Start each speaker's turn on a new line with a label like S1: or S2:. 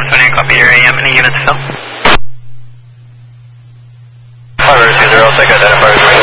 S1: 728, copy your AM. Any units still?
S2: 5 Roger 20, take identifiers.